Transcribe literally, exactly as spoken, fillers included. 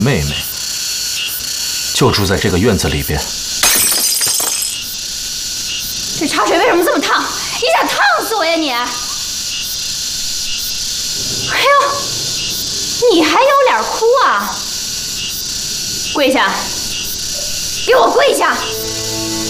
妹妹就住在这个院子里边。 这茶水为什么这么烫？你想烫死我呀你！哎呦，你还有脸哭啊？跪下！给我跪下！